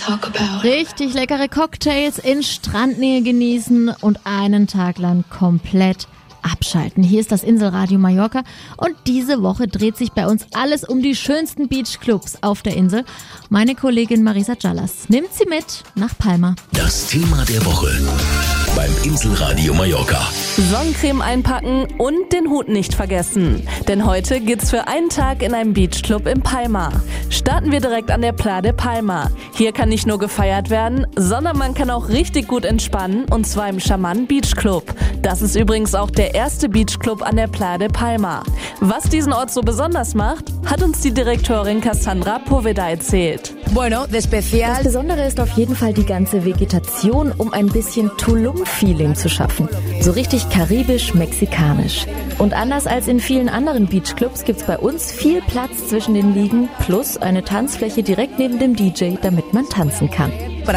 Richtig leckere Cocktails in Strandnähe genießen und einen Tag lang komplett abschalten. Hier ist das Inselradio Mallorca und diese Woche dreht sich bei uns alles um die schönsten Beachclubs auf der Insel. Meine Kollegin Marisa Callas nimmt sie mit nach Palma. Das Thema der Woche beim Inselradio Mallorca. Sonnencreme einpacken und den Hut nicht vergessen. Denn heute geht's für einen Tag in einem Beachclub in Palma. Starten wir direkt an der Playa de Palma. Hier kann nicht nur gefeiert werden, sondern man kann auch richtig gut entspannen, und zwar im Shaman Beach Club. Das ist übrigens auch der erste Beachclub an der Playa de Palma. Was diesen Ort so besonders macht, hat uns die Direktorin Cassandra Poveda erzählt. Das Besondere ist auf jeden Fall die ganze Vegetation, um ein bisschen Tulum-Feeling zu schaffen. So richtig karibisch-mexikanisch. Und anders als in vielen anderen Beachclubs gibt's bei uns viel Platz zwischen den Liegen plus eine Tanzfläche direkt neben dem DJ, damit man tanzen kann.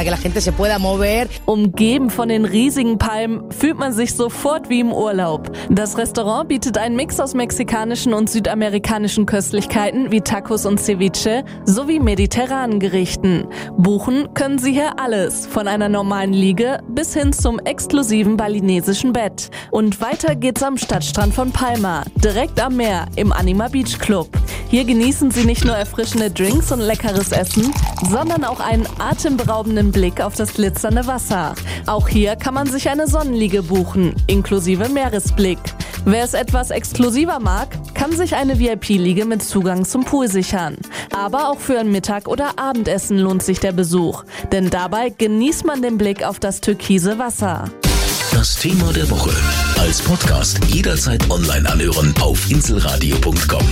Umgeben von den riesigen Palmen fühlt man sich sofort wie im Urlaub. Das Restaurant bietet einen Mix aus mexikanischen und südamerikanischen Köstlichkeiten wie Tacos und Ceviche sowie mediterranen Gerichten. Buchen können Sie hier alles, von einer normalen Liege bis hin zum exklusiven balinesischen Bett. Und weiter geht's am Stadtstrand von Palma, direkt am Meer im Anima Beach Club. Hier genießen Sie nicht nur erfrischende Drinks und leckeres Essen, sondern auch einen atemberaubenden Blick auf das glitzernde Wasser. Auch hier kann man sich eine Sonnenliege buchen, inklusive Meeresblick. Wer es etwas exklusiver mag, kann sich eine VIP-Liege mit Zugang zum Pool sichern. Aber auch für ein Mittag- oder Abendessen lohnt sich der Besuch, denn dabei genießt man den Blick auf das türkise Wasser. Das Thema der Woche als Podcast jederzeit online anhören auf inselradio.com.